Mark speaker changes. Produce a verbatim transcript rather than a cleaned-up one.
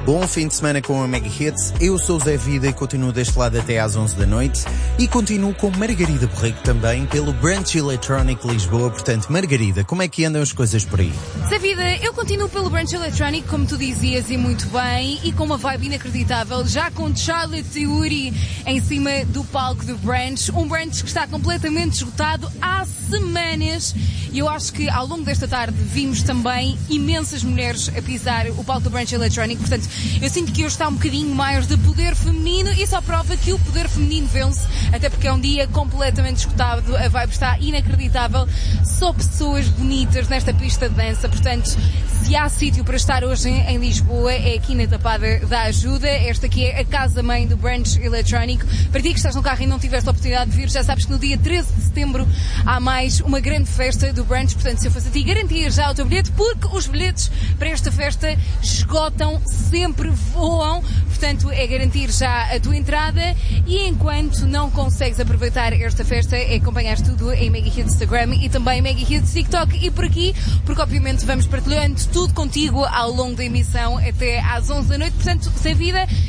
Speaker 1: Bom fim de semana com a Mega Hits. Eu sou o Zé Vida e continuo deste lado até às onze da noite. E continuo com Margarida Borrego também pelo Brunch Electronic Lisboa. Portanto, Margarida, como é que andam as coisas por aí?
Speaker 2: Zé Vida, eu continuo pelo Brunch Electronic, como tu dizias, e muito bem, e com uma vibe inacreditável, já com Charlotte e Uri em cima do palco do Brunch. Um Brunch que está completamente esgotado há semanas. E eu acho que ao longo desta tarde vimos também imensas mulheres a pisar o palco do Brunch Electronic. Portanto, eu sinto que hoje está um bocadinho mais de poder feminino e só prova que o poder feminino vence, até porque é um dia completamente esgotado, a vibe está inacreditável, só pessoas bonitas nesta pista de dança. Portanto, se há sítio para estar hoje em, em Lisboa, é aqui na Tapada da Ajuda. Esta aqui é a casa-mãe do Brunch Electronic. Para ti que estás no carro e não tiveste a oportunidade de vir, já sabes que no dia treze de setembro há mais uma grande festa do Brunch. Portanto, se eu fosse a ti, garantia já o teu bilhete, porque os bilhetes para esta festa esgotam sempre, voam. Portanto, é garantir já a tua entrada. E enquanto não consegues aproveitar esta festa, é acompanhar tudo em Mega Hits Instagram e também Mega Hits TikTok e por aqui, porque obviamente vamos partilhando tudo contigo ao longo da emissão até às onze da noite. Portanto, sem vida.